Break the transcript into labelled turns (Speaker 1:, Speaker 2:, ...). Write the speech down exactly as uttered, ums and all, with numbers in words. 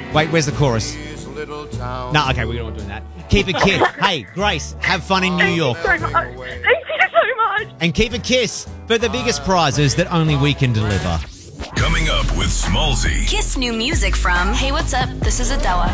Speaker 1: Wait, where's the chorus? No, okay, we're not doing that. Keep a kiss. Hey, Grace, have fun in New York.
Speaker 2: Thank you so much. Thank you so much.
Speaker 1: And keep a kiss for the biggest prizes that only we can deliver.
Speaker 3: Coming up with Smallzy.
Speaker 4: Kiss new music from Hey, what's up? This is Adela.